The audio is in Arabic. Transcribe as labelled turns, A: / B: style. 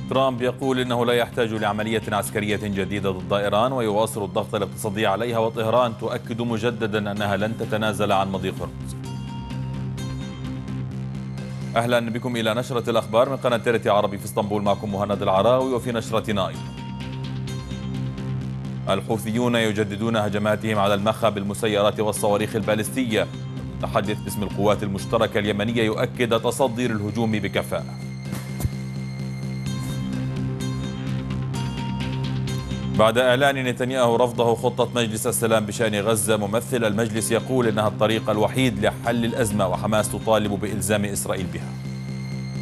A: ترامب يقول إنه لا يحتاج لعملية عسكرية جديدة ضد إيران ويواصل الضغط الاقتصادي عليها، وطهران تؤكد مجددا أنها لن تتنازل عن مضيق هرمز. أهلا بكم إلى نشرة الأخبار من قناة ترتي عربي في اسطنبول، معكم مهند العراوي. وفي نشرتنا أيضا الحوثيون يجددون هجماتهم على المخا بالمسيرات والصواريخ البالستية. المتحدث باسم القوات المشتركة اليمنية يؤكد تصدي الهجوم بكفاءة. بعد إعلان نتنياهو رفضه خطة مجلس السلام بشأن غزة، ممثل المجلس يقول إنها الطريق الوحيد لحل الأزمة، وحماس تطالب بإلزام إسرائيل بها.